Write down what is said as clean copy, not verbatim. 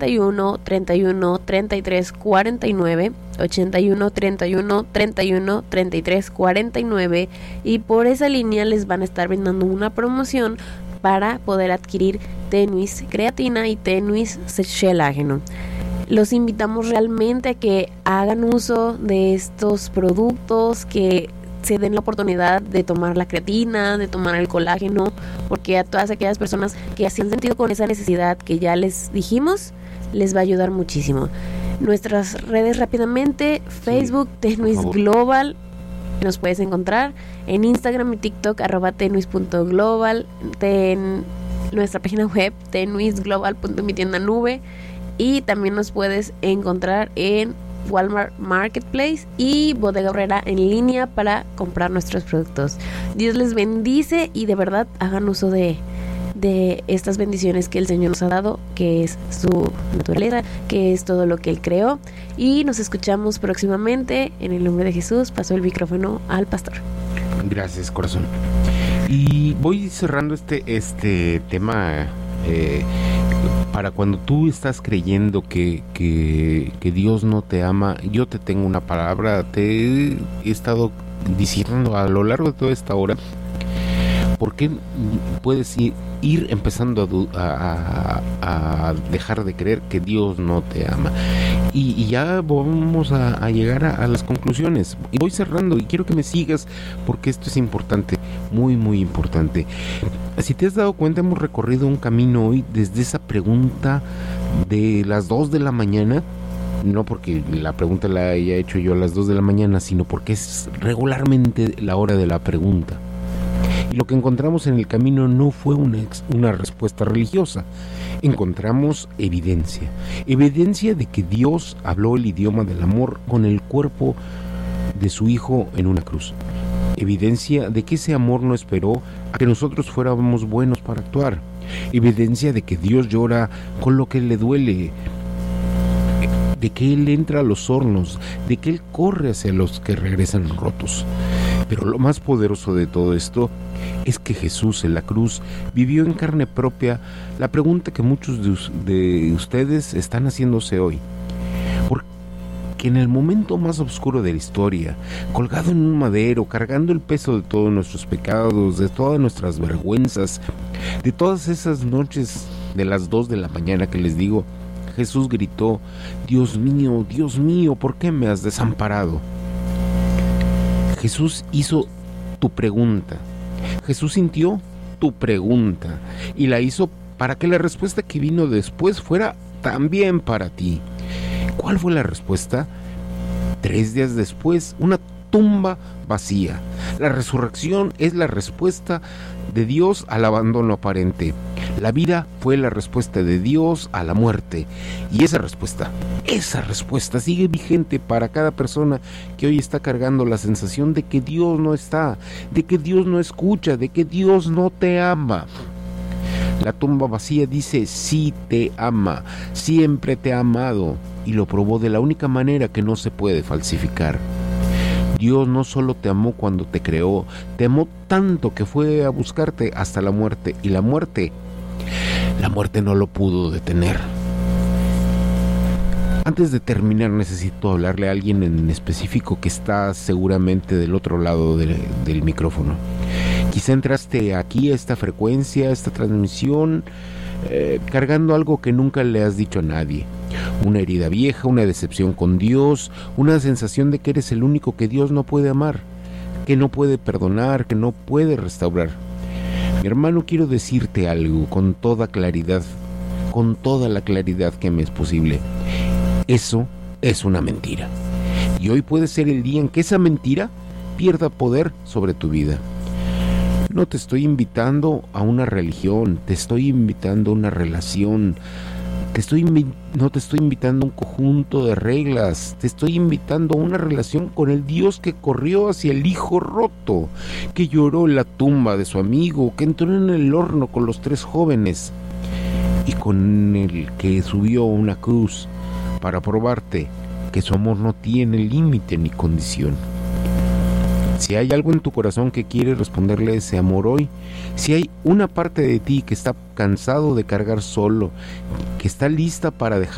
81 31 33 49, 81 31 31 33 49, y por esa línea les van a estar brindando una promoción para poder adquirir Tenuis creatina y Tenuis gelágeno. Los invitamos realmente a que hagan uso de estos productos, que se den la oportunidad de tomar la creatina, de tomar el colágeno, porque a todas aquellas personas que se han sentido con esa necesidad que ya les dijimos, les va a ayudar muchísimo. Nuestras redes rápidamente: Facebook, Tenuis Global, nos puedes encontrar en Instagram y TikTok, @tenuis.global, en nuestra página web, tenuisglobal.mitiendanube, y también nos puedes encontrar en Walmart Marketplace y Bodega Aurrera en línea para comprar nuestros productos. Dios les bendice y de verdad hagan uso de estas bendiciones que el Señor nos ha dado, que es su naturaleza, que es todo lo que Él creó, y nos escuchamos próximamente. En el nombre de Jesús, paso el micrófono al pastor. Gracias, corazón. Y voy cerrando este tema para cuando tú estás creyendo que Dios no te ama. Yo te tengo una palabra, te he estado diciendo a lo largo de toda esta hora. ¿Por qué puedes ir empezando a dejar de creer que Dios no te ama? Y ya vamos a llegar a las conclusiones. Y voy cerrando y quiero que me sigas porque esto es importante, muy muy importante. Si te has dado cuenta, hemos recorrido un camino hoy desde esa pregunta de las 2 de la mañana. No porque la pregunta la haya hecho yo a las 2 de la mañana, sino porque es regularmente la hora de la pregunta. Y lo que encontramos en el camino no fue una respuesta religiosa. Encontramos evidencia de que Dios habló el idioma del amor con el cuerpo de su Hijo en una cruz. Evidencia de que ese amor no esperó a que nosotros fuéramos buenos para actuar. Evidencia de que Dios llora con lo que le duele, de que Él entra a los hornos, de que Él corre hacia los que regresan rotos. Pero lo más poderoso de todo esto es que Jesús en la cruz vivió en carne propia la pregunta que muchos de ustedes están haciéndose hoy. Porque en el momento más oscuro de la historia, colgado en un madero, cargando el peso de todos nuestros pecados, de todas nuestras vergüenzas, de todas esas noches de las 2 de la mañana que les digo, Jesús gritó: Dios mío, ¿por qué me has desamparado? Jesús hizo tu pregunta. Jesús sintió tu pregunta y la hizo para que la respuesta que vino después fuera también para ti. ¿Cuál fue la respuesta? 3 días después, una tumba vacía. La resurrección es la respuesta de Dios al abandono aparente. La vida fue la respuesta de Dios a la muerte. Y esa respuesta sigue vigente para cada persona que hoy está cargando la sensación de que Dios no está, de que Dios no escucha, de que Dios no te ama. La tumba vacía dice: sí te ama, siempre te ha amado, y lo probó de la única manera que no se puede falsificar. Dios no solo te amó cuando te creó, te amó tanto que fue a buscarte hasta la muerte, y la muerte no lo pudo detener. Antes de terminar, necesito hablarle a alguien en específico que está seguramente del otro lado del micrófono. Quizá entraste aquí a esta frecuencia, a esta transmisión, cargando algo que nunca le has dicho a nadie. Una herida vieja, una decepción con Dios, una sensación de que eres el único que Dios no puede amar, que no puede perdonar, que no puede restaurar. Mi hermano, quiero decirte algo con toda claridad, con toda la claridad que me es posible. Eso es una mentira. Y hoy puede ser el día en que esa mentira pierda poder sobre tu vida. No te estoy invitando a una religión, te estoy invitando a una relación. No te estoy invitando a un conjunto de reglas, te estoy invitando a una relación con el Dios que corrió hacia el hijo roto, que lloró en la tumba de su amigo, que entró en el horno con los 3 jóvenes y con el que subió a una cruz para probarte que su amor no tiene límite ni condición. Si hay algo en tu corazón que quiere responderle ese amor hoy, si hay una parte de ti que está cansado de cargar solo, que está lista para dejar